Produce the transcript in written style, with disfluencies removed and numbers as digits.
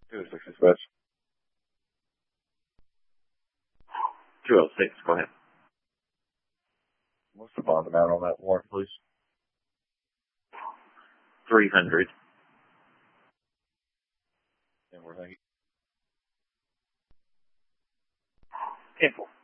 206 dispatch. 206, go ahead. What's the bond amount on that warrant, please? 300. And we're thank you. 10-4.